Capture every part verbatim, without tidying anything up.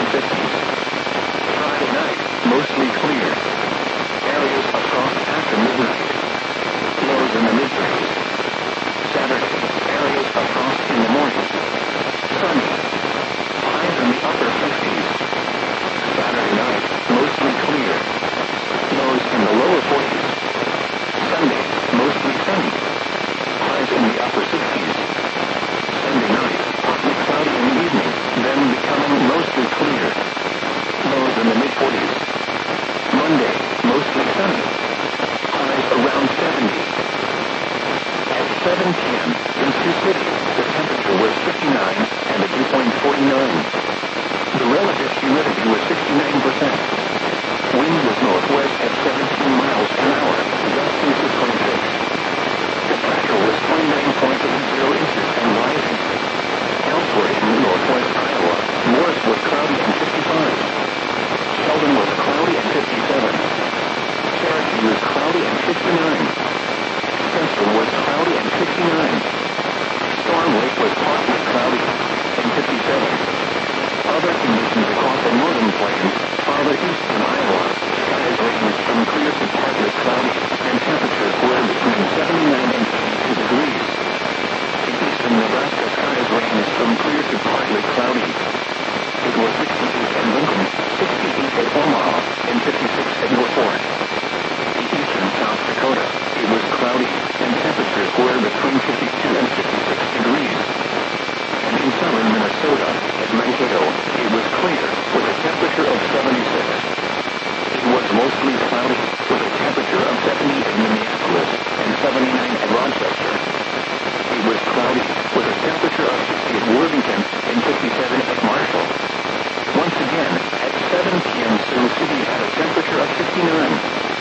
fifties. Friday night, mostly clear. Areas of frost after midnight. Lows in the mid-thirties. Saturday, areas of frost in the morning. Sunny. Highs in the upper fifties. Saturday night, mostly clear. Lows in the lower forties. Sunday, mostly sunny. Highs in the upper sixties. Sunday night, partly cloudy in the evening, then becoming mostly clear. Lows in the mid-forties. Monday, mostly sunny. Highs around seventy. At seven p m in Sioux City, the temperature was fifty-nine and the dew point forty-nine. The relative humidity was sixty-nine percent. Wind was northwest at seventeen miles an hour, gusting to twenty-six. The pressure was twenty-nine point zero inches and rising. Elsewhere in northwest Iowa, Morris was cloudy and fifty-five. Sheldon was cloudy and fifty-seven. Cherokee was cloudy and fifty-nine. Spencer was cloudy and fifty-nine. Storm Lake was partly cloudy and fifty-seven. Other conditions across the northern plains, farther east in Iowa, skies ranged from clear to partly cloudy, and temperatures were between seventy-nine and eighty-two degrees. In eastern Nebraska, skies ranged from clear to partly cloudy. It was sixty-eight at Lincoln, sixty-eight at Omaha, and fifty-six at North Fork. In eastern South Dakota, it was cloudy, and temperatures were between fifty-two and fifty-six degrees. And in southern Minnesota, at Mankato, it was clear, with a temperature of seventy-six. It was mostly cloudy, with a temperature of seventy at Minneapolis, and seventy-nine at Rochester. It was cloudy, with a temperature of sixty at Worthington, and fifty-seven at Marshall. Once again, at seven p m Sioux City had a temperature of sixty-nine.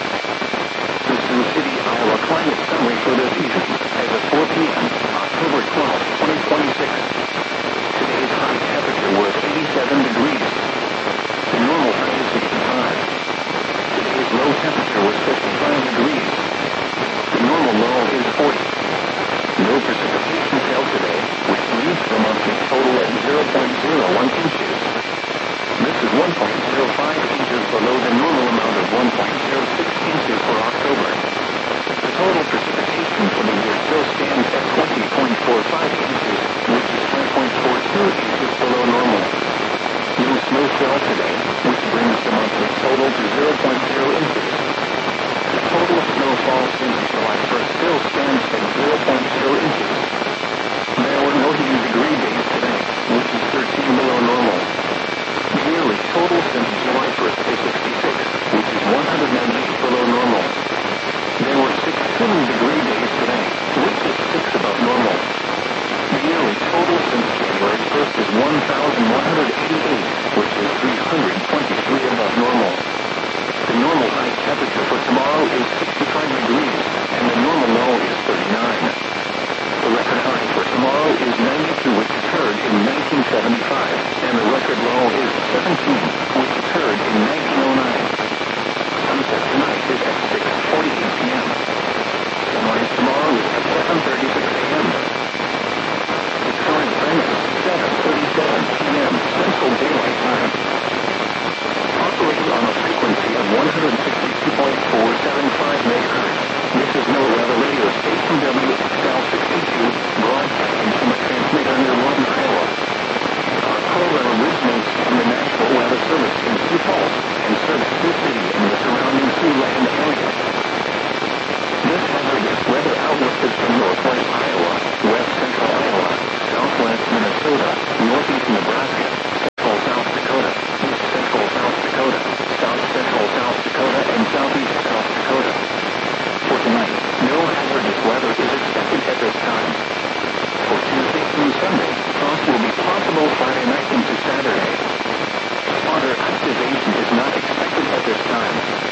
The Sioux City, Iowa climate summary for this evening, as of four p m, October twelfth, twenty twenty-six. Today's high temperature was eighty-seven degrees. The normal high is sixty-five. Today's low temperature was fifty-five degrees. The normal low is forty. No precipitation fell today, which leaves the monthly total at zero point zero one inches. This is one point zero five inches below the normal amount of one point zero six inches for October. The total precipitation for the year still stands at twenty point four five inches, which is five point four two inches below normal. No snow fell today, which brings the monthly total to zero point zero inches. The total snowfall since July first still stands at zero point zero inches. There were no heating degree days today, which is thirteen below normal. The yearly total since July first is sixty-six, which is one hundred ninety-eight below normal. There were six cooling degree days today, which is six above normal. The yearly total since January first is one thousand one hundred eighty-eight, which is three hundred twenty-three above normal. The normal high temperature for tomorrow is sixty-five degrees, and the normal low is thirty-nine. The record high for tomorrow is ninety-two, which occurred in nineteen seventy-five, and the record low is seventeen, which occurred in nineteen oh nine. Sunset tonight is at six forty-eight p m Sunrise tomorrow is at seven thirty-six a m The current time is seven thirty-seven p m Central Daylight Time. Operating on a frequency of one hundred sixty-two point four seven five megahertz, this is NOAA Weather Radio Station W X L sixty-two, broadcasting from a transmitter near Lawton, Iowa. Our program originates from the National Weather Service in Sioux Falls and serves Sioux City and the surrounding Siouxland area. This hazardous weather outlook is from northwest Iowa, west central Iowa, southwest Minnesota, northeast Nebraska, central South Dakota, east central South Dakota, south central South Dakota, and southeast South Dakota. For tonight, no hazardous weather is expected at this time. For Tuesday through Sunday, frost will be possible Friday night into Saturday. Spotter activation is not expected at this time.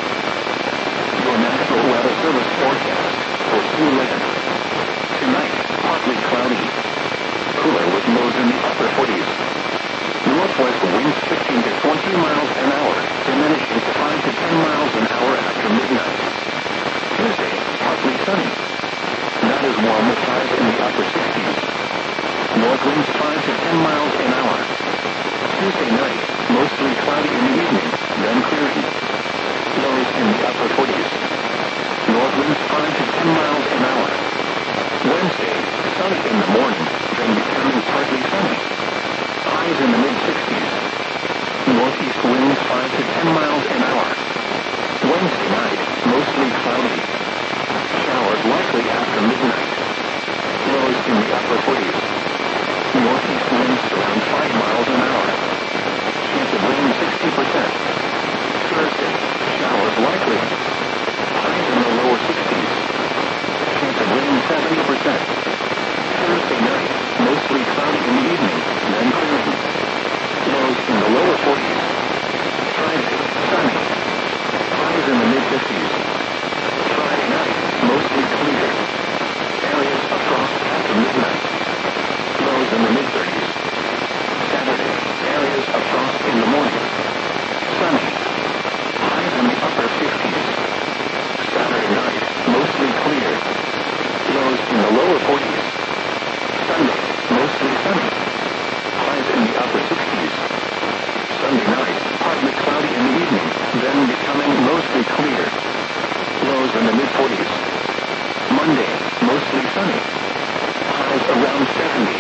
Your National Weather Service forecast for Siouxland. Tonight, partly cloudy. Cooler with lows in the upper forties. Northwest winds fifteen to twenty miles an hour, diminishing to five to ten miles an hour after midnight. Tuesday, partly sunny. Not as warm with highs in the upper sixties. North winds five to ten miles an hour. Tuesday night, mostly cloudy in the evening, then clearing. Lows in the upper forties. North winds five to ten miles an hour. Wednesday, sunny in the morning, then becoming partly sunny. Highs in the mid-sixties. Northeast winds five to ten miles an hour. Wednesday night, mostly cloudy. Showers likely after midnight. Lows in the upper forties. Northeast winds around five miles an hour. Chance of rain sixty percent. Thursday, showers likely. Highs in the lower sixties. Chance of rain seventy percent. Thursday night, mostly cloudy in the evening, then clearing. Lows in the lower forties. Friday, sunny. Highs in the mid-fifties. Friday night, mostly clear. Areas of frost after midnight. Lows in the mid-thirties. Saturday, areas of frost in the morning. Sunny. Highs in the upper fifties. Saturday night, mostly clear. Lows in the lower forties. Sunday, mostly sunny. Highs in the upper sixties. Sunday night, partly cloudy in the evening, then becoming mostly clear. Lows in the mid-forties. Monday, mostly sunny. Highs around seventy.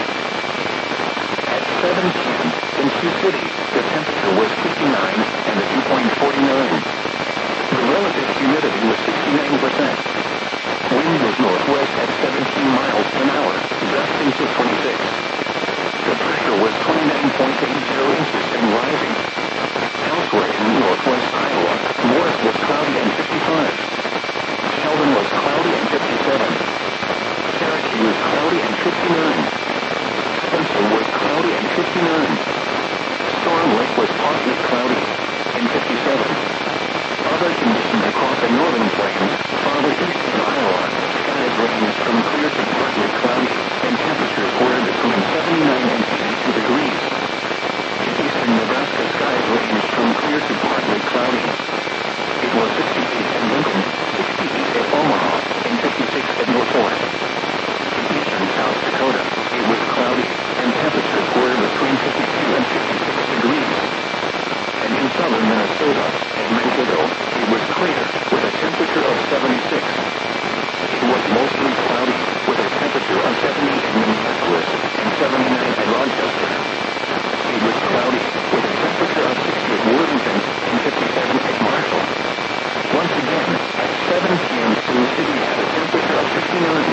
At seven p.m. in Sioux City, the temperature was fifty-nine and the dew point forty-nine. The relative humidity was sixty-nine percent. Wind was northwest at seventeen miles an hour, gusting to twenty-six. The pressure was twenty-nine point eight zero inches and rising. Elsewhere in northwest Iowa, Morris was cloudy and fifty-five. Sheldon was cloudy and fifty-seven. Cherokee was cloudy and fifty-nine. Spencer was cloudy and fifty-nine. Storm Lake was partly cloudy and fifty-seven. Other conditions across the northern plains, farther east in Iowa, skies ranged from clear to partly cloudy, and temperatures were between seventy-nine and eighty-two degrees. In eastern Nebraska, skies ranged from clear to partly cloudy. It was sixty-eight at Lincoln, sixty-eight at Omaha, and fifty-six at North Fork. In eastern South Dakota, it was cloudy, and temperatures were between fifty-two and fifty-six degrees. And in southern Minnesota, at Mankato, it was clear, with a temperature of seventy-six. It was mostly cloudy, with a temperature of seventy at Minneapolis and seventy-nine at Rochester. It was cloudy, with a temperature of sixty at Worthington and fifty-seven at Marshall. Once again, at seven p.m. Sioux City had a temperature of fifty-nine.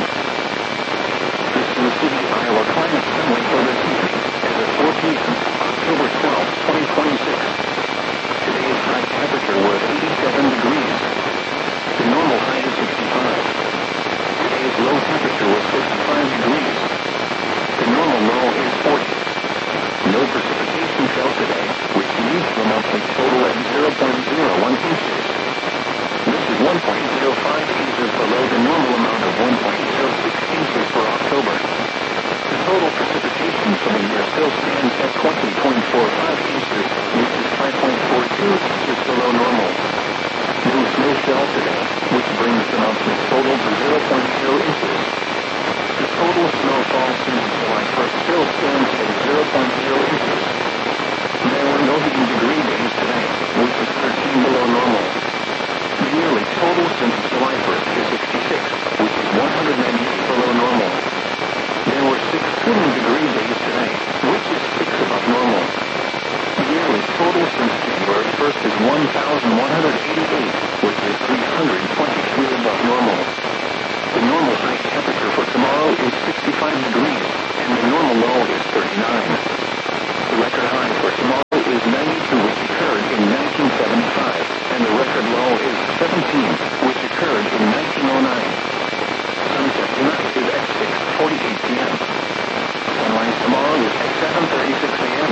The Sioux City, Iowa climate summary for this evening, as of four p.m., October twelfth, twenty twenty-six. Today's high temperature was eighty-seven degrees. The normal high is sixty-five. Today's low temperature was fifty-five degrees. The normal low is forty. No precipitation fell today, which leaves the monthly total at zero point zero one inches. This is one point zero five inches below the normal amount of one point zero six inches for October. The total precipitation for the year still stands at twenty point four five inches, which is five point four two inches below normal. No snow fell today, which brings the monthly total to zero point zero inches. The total snowfall since July first still stands at zero point zero inches. There were no heating degree days today, which is thirteen below normal. The yearly total since July first is sixty-six, which is one hundred ninety-eight below normal. There were six cooling degree days today, which is six above normal. The yearly total since January first is one thousand one hundred eighty-eight, which is three hundred twenty-three above normal. The normal high temperature for tomorrow is sixty-five degrees, and the normal low is thirty-nine. The record high for tomorrow is ninety-two, which occurred in nineteen seventy-five, and the record low is seventeen, which occurred in nineteen oh nine. Sunset tonight is at six forty-eight p.m. Sunrise tomorrow is at seven thirty-six a.m.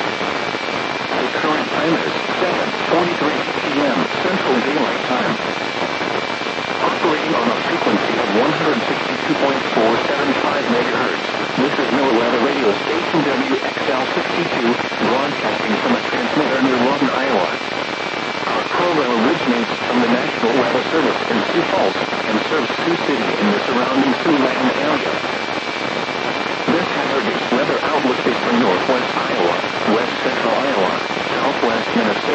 The current time is seven forty-three p.m. Central Daylight Time. Operating on a frequency of one hundred sixty-two point four seven five megahertz, this is NOAA Weather Radio Station W X L sixty-two, broadcasting from a transmitter near Lawton, Iowa. Our program originates from the National Weather Service in Sioux Falls and serves Sioux City in the surrounding Siouxland area. This hazardous weather outlook is for northwest Iowa, west central Iowa, southwest Minnesota,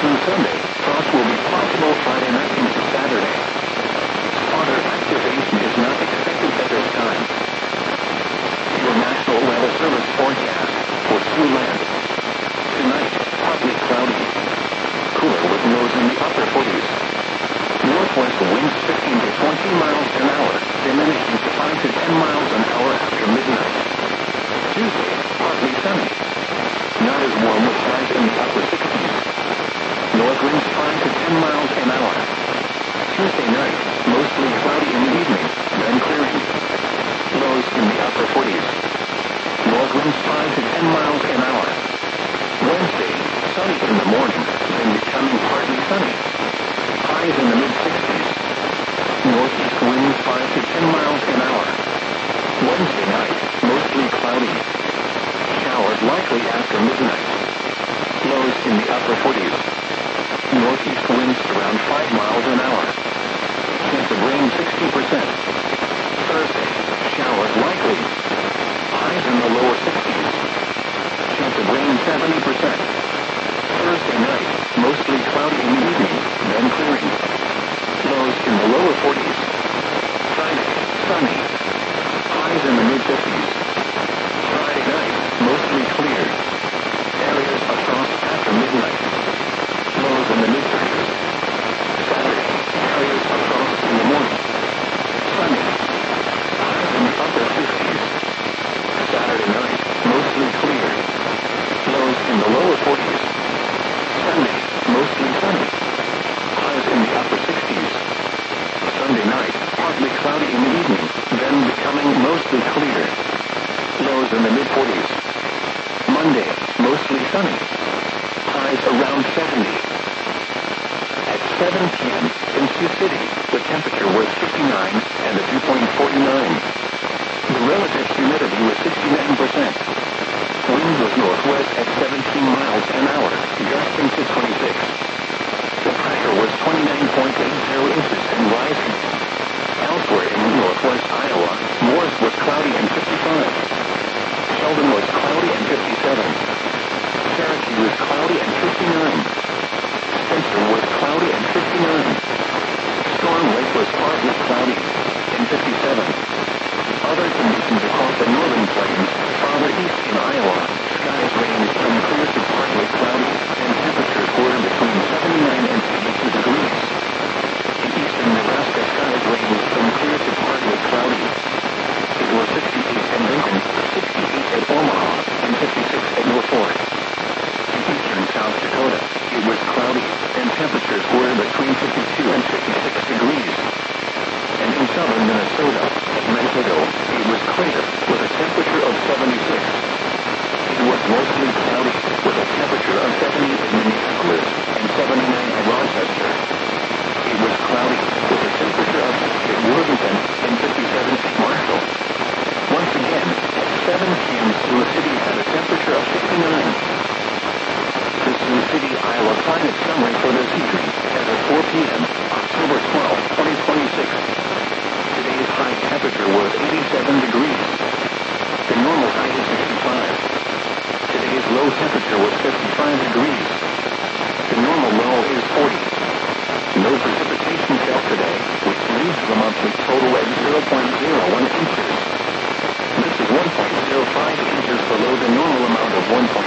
through Sunday, frost will be possible Friday night into Saturday. Spotter activation is not expected at this time. Your National Weather Service forecast for Siouxland. Tonight, partly cloudy. Cooler with lows in the upper forties. Northwest winds fifteen to twenty miles an hour, diminishing to five to ten miles an hour after midnight. Tuesday, partly sunny. Not as warm with highs in the upper sixties. North winds five to ten miles an hour. Tuesday night, mostly cloudy in the evening, then clearing. Lows in the upper forties. North winds five to ten miles an hour. Wednesday, sunny in the morning, then becoming partly sunny. Highs in the mid-sixties. Northeast winds five to ten miles an hour. Wednesday night, mostly cloudy. Showers likely after midnight. Lows in the upper forties. Northeast winds around five miles an hour. Chance of rain sixty percent. Thursday, showers likely. Highs in the lower sixties. Chance of rain seventy percent. Thursday night, mostly cloudy in the evening, then clearing. Lows in the lower forties. Friday, sunny. Highs in the mid-fifties. Friday night, mostly clear. Areas of frost after midnight. Lows in the mid-thirties. Saturday, areas of frost in the morning. Sunday. Highs in the upper fifties. Saturday night, mostly clear. Lows in the lower forties. Sunday, mostly sunny. Highs in the upper sixties. Sunday night, partly cloudy in the evening, then becoming mostly clear. Lows in the mid-forties. Monday, mostly sunny. Highs around seventy. At seven p.m. in Sioux City, the temperature was fifty-nine and the dew point forty-nine. The relative humidity was sixty-nine percent. Wind was northwest at seventeen miles an hour, gusting to twenty-six. The pressure was twenty-nine point eight zero inches and rising. Elsewhere in northwest Iowa, Morris was cloudy and fifty-five. Sheldon was cloudy and fifty-seven. Cherokee was cloudy and fifty-nine. Spencer was cloudy and fifty-nine. Storm Lake was partly cloudy and fifty-seven. Other conditions across the northern plains, farther east in Iowa, skies ranged from clear to partly cloudy, and temperatures were between seventy-nine and eighty-two degrees. In eastern Nebraska, skies ranged from clear to partly cloudy. It was sixty-eight at Lincoln, sixty-eight at Omaha, and fifty-six at Norfolk. In eastern South Dakota, it was cloudy, and temperatures were between fifty-two and fifty-six degrees. And in southern Minnesota, at Mankato, it was clear, with a temperature of seventy-six. It was mostly cloudy, with a temperature of seventy in Minneapolis and seventy-nine at Rochester. It was cloudy, with a temperature of sixty at Worthington and fifty-seven at Marshall. Once again, at seven p.m. Sioux City had a temperature of sixty-nine. The Sioux City, Iowa climate summary for this evening, as of four p.m., October twelfth, twenty twenty-six. Today's high temperature was eighty-seven degrees. The normal high is sixty-five. Today's low temperature was fifty-five degrees. The normal low is forty. No precipitation fell today, which leaves the monthly total at zero point zero one inches. This is one point zero five inches below the normal amount of one point